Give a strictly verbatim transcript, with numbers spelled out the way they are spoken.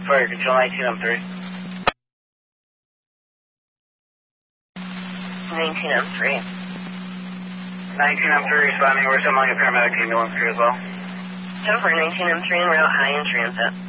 Fire control nineteen M three. nineteen M three. nineteen M three responding. We're assembling a paramedic ambulance crew as well. Over nineteen M three en route, high in transit.